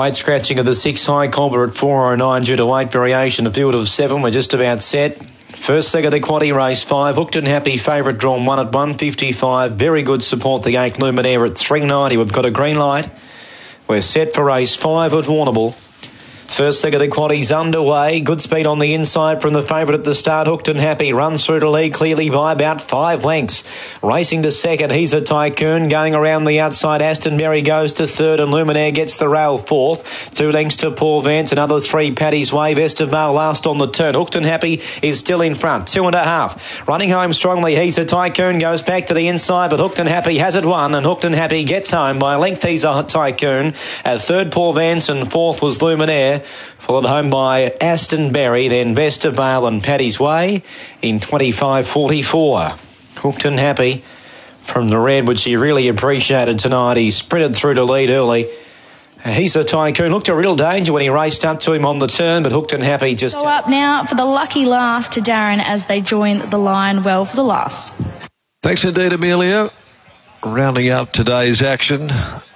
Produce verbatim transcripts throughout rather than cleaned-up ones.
Weight scratching of the six high cobber at four oh nine due to weight variation. A field of seven. We're just about set. First leg of the quaddy race five. Hooked and Happy favourite drawn one at one fifty-five. Very good support the eight Luminaire at three ninety. We've got a green light. We're set for race five at Warrnambool. First leg of the quaddy's underway. Good speed on the inside from the favourite at the start. Hooked and Happy runs through to lead clearly by about five lengths. Racing to second, He's a Tycoon. Going around the outside, Astonberry goes to third and Luminaire gets the rail fourth. Two lengths to Paul Vance, another three Paddy's Way. Vestavale last on the turn. Hooked and Happy is still in front. Two and a half. Running home strongly, He's a Tycoon goes back to the inside, but Hooked and Happy has it won, and Hooked and Happy gets home by a length. He's a Tycoon. At third, Paul Vance, and fourth was Luminaire. Followed home by Astonberry, then Vestavale and Paddy's Way in twenty-five forty-four. Hooked and Happy from the red, which he really appreciated tonight. He sprinted through to lead early. He's a Tycoon. Looked a real danger when he raced up to him on the turn, but Hooked and Happy just... Go up now for the lucky last to Darren as they join the line well for the last. Thanks indeed, Amelia. Rounding up today's action...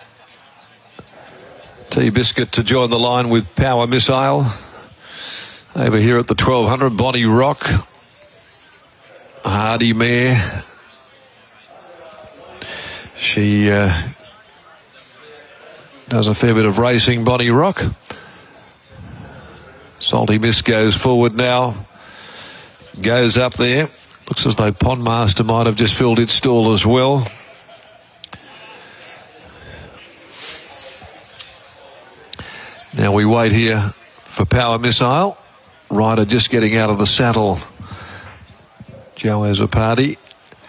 T-Biscuit to join the line with Power Missile. Over here at the twelve hundred, Bonnie Rock. Hardy mare. She uh, does a fair bit of racing, Bonnie Rock. Salty Miss goes forward now. Goes up there. Looks as though Pondmaster might have just filled its stall as well. Now we wait here for Power Missile. Rider just getting out of the saddle. Joe Azzopardi.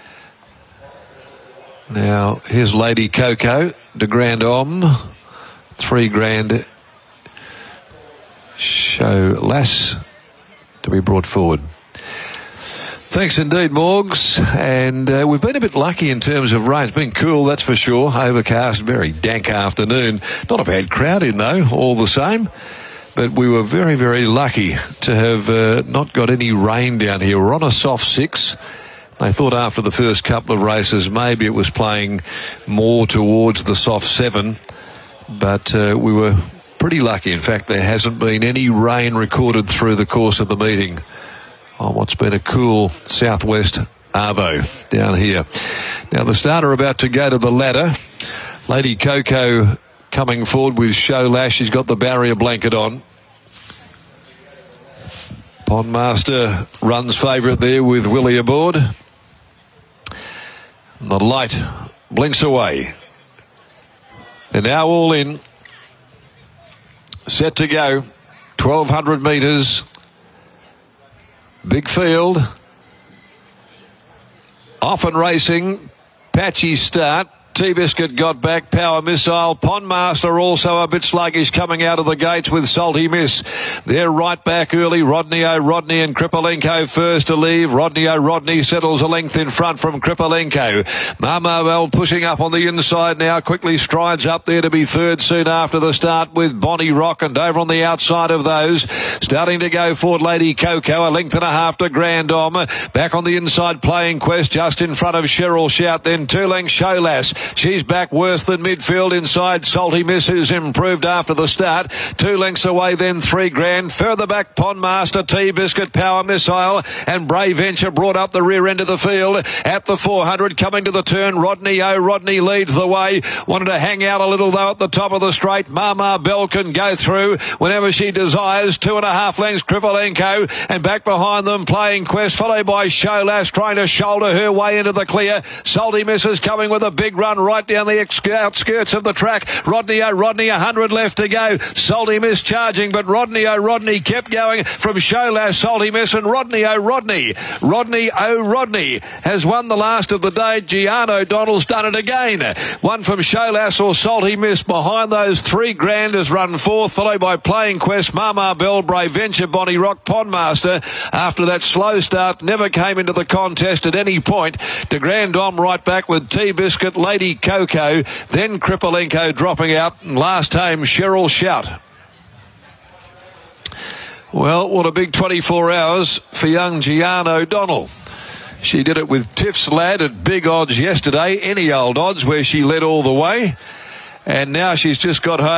Now here's Lady Coco de Grand Homme. Three grand show Lass to be brought forward. Thanks indeed, Morgs. And uh, we've been a bit lucky in terms of rain. It's been cool, that's for sure. Overcast, very dank afternoon. Not a bad crowd in, though, all the same. But we were very, very lucky to have uh, not got any rain down here. We're on a soft six. They thought after the first couple of races maybe it was playing more towards the soft seven. But uh, we were pretty lucky. In fact, there hasn't been any rain recorded through the course of the meeting on what's been a cool southwest arvo down here. Now the starter about to go to the ladder. Lady Coco coming forward with Show Lash. She's got the barrier blanket on. Pondmaster runs favourite there with Willie aboard. And the light blinks away. They're now all in. Set to go. twelve hundred metres. Big field. Often racing. Patchy start. T-Biscuit got back. Power Missile. Pondmaster also a bit sluggish coming out of the gates with Salty Miss. They're right back early. Rodney O'Rodney and Kripalenko first to leave. Rodney O'Rodney settles a length in front from Kripalenko. Mama Bell pushing up on the inside now. Quickly strides up there to be third soon after the start with Bonnie Rock. And over on the outside of those, starting to go forward, Lady Coco. A length and a half to Grand Homme. Back on the inside, Playing Quest just in front of Cheryl Shout. Then two lengths Show Lass. She's back worse than midfield inside Salty Miss, who's improved after the start. Two lengths away, then three grand. Further back, Pondmaster, T-Biscuit, Power Missile, and Brave Venture brought up the rear end of the field. At the four hundred, coming to the turn, Rodney O'Rodney leads the way. Wanted to hang out a little, though, at the top of the straight. Mama Bell can go through whenever she desires. Two and a half lengths, Kripalenko, and back behind them, Playing Quest, followed by Show Lass, trying to shoulder her way into the clear. Salty Miss is coming with a big run right down the outskirts of the track. Rodney O'Rodney, one hundred left to go. Salty Miss charging, but Rodney O'Rodney kept going from Show Lass, Salty Miss, and Rodney O'Rodney. Rodney O'Rodney has won the last of the day. Gian O'Donnell's done it again. One from Show Lass or Salty Miss. Behind those, three grand has run fourth, followed by Playing Quest, Mama Bell, Brave Venture, Bonnie Rock, Pondmaster. After that slow start, never came into the contest at any point. De Grand Homme right back with T-Biscuit, Lady Coco, then Kripalenko dropping out, and last home Cheryl Shout. Well, what a big twenty-four hours for young Gian O'Donnell. She did it with Tiff's Lad at big odds yesterday, any old odds where she led all the way, and now she's just got home.